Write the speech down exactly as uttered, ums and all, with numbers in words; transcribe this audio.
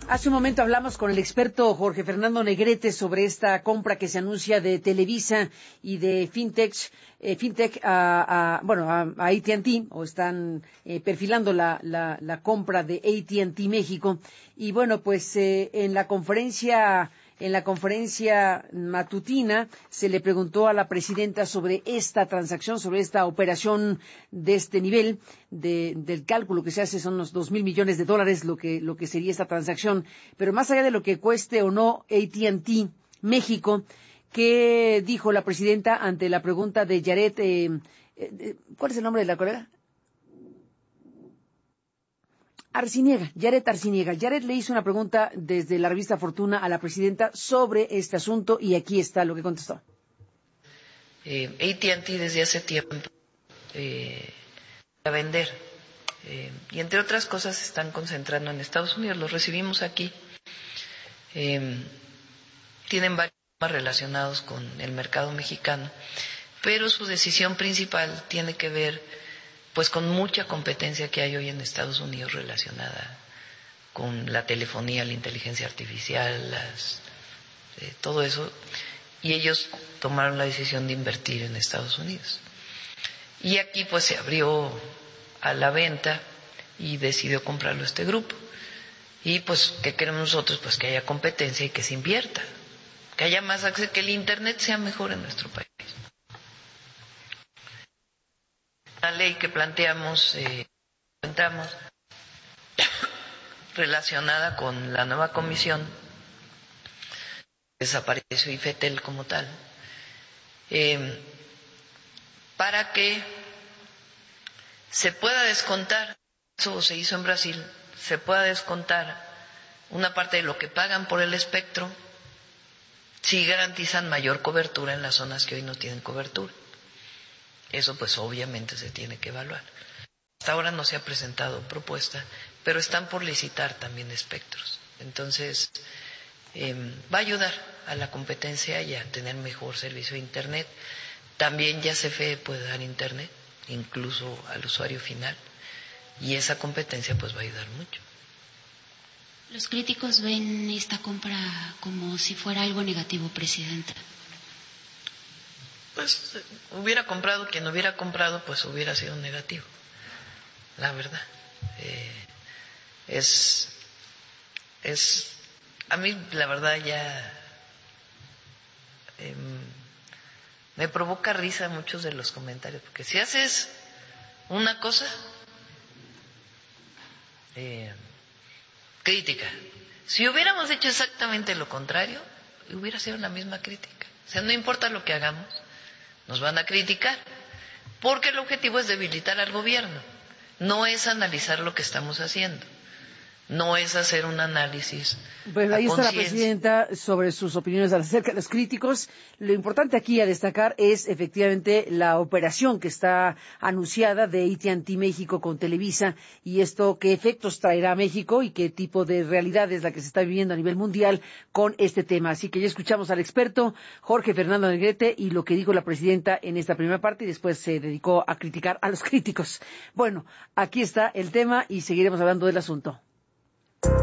Hace un momento hablamos con el experto Jorge Fernando Negrete sobre esta compra que se anuncia de Televisa y de Fintech, eh, Fintech a, a, bueno, a, a A T and T, o están eh, perfilando la, la, la compra de A T and T México. Y bueno, pues eh, en la conferencia... En la conferencia matutina se le preguntó a la presidenta sobre esta transacción, sobre esta operación de este nivel, de, del cálculo que se hace son unos dos mil millones de dólares lo que, lo que sería esta transacción. Pero más allá de lo que cueste o no A T and T México, ¿qué dijo la presidenta ante la pregunta de Yaret? Eh, eh, ¿Cuál es el nombre de la colega? Arciniega, Yaret Arciniega. Yaret le hizo una pregunta desde la revista Fortuna a la presidenta sobre este asunto y aquí está lo que contestó. Eh, A T and T desde hace tiempo eh, a vender eh, y entre otras cosas se están concentrando en Estados Unidos. Los recibimos aquí. Eh, tienen varios temas relacionados con el mercado mexicano, pero su decisión principal tiene que ver pues con mucha competencia que hay hoy en Estados Unidos relacionada con la telefonía, la inteligencia artificial, las, eh, todo eso, y ellos tomaron la decisión de invertir en Estados Unidos. Y aquí pues se abrió a la venta y decidió comprarlo este grupo. Y pues, ¿qué queremos nosotros? Pues que haya competencia y que se invierta, que haya más acceso, que el Internet sea mejor en nuestro país. La ley que planteamos, eh, planteamos relacionada con la nueva comisión, desapareció IFETEL como tal, eh, para que se pueda descontar, eso se hizo en Brasil, se pueda descontar una parte de lo que pagan por el espectro si garantizan mayor cobertura en las zonas que hoy no tienen cobertura. Eso pues obviamente se tiene que evaluar. Hasta ahora no se ha presentado propuesta, pero están por licitar también espectros. Entonces, eh, va a ayudar a la competencia y a tener mejor servicio de Internet. También ya C F E puede dar Internet, incluso al usuario final, y esa competencia pues va a ayudar mucho. Los críticos ven esta compra como si fuera algo negativo, Presidenta. Pues hubiera comprado, quien hubiera comprado, pues hubiera sido negativo, la verdad. Eh, es, es, a mí la verdad ya eh, me provoca risa muchos de los comentarios, porque si haces una cosa, eh, crítica, si hubiéramos hecho exactamente lo contrario, hubiera sido la misma crítica. O sea, no importa lo que hagamos, nos van a criticar, porque el objetivo es debilitar al gobierno, no es analizar lo que estamos haciendo, no es hacer un análisis. Bueno, ahí está la presidenta sobre sus opiniones acerca de los críticos. Lo importante aquí a destacar es efectivamente la operación que está anunciada de A T and T México con Televisa y esto qué efectos traerá a México y qué tipo de realidad es la que se está viviendo a nivel mundial con este tema. Así que ya escuchamos al experto Jorge Fernando Negrete y lo que dijo la presidenta en esta primera parte y después se dedicó a criticar a los críticos. Bueno, aquí está el tema y seguiremos hablando del asunto.